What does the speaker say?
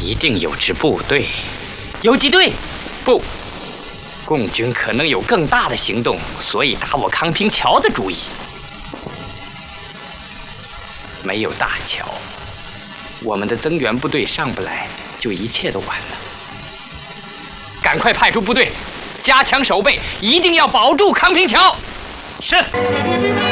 一定有支部队， 游击队。 不，共军可能有更大的行动，所以打我康平桥的主意。没有大桥，我们的增援部队上不来，就一切都完了。赶快派出部队，加强守备，一定要保住康平桥。 是。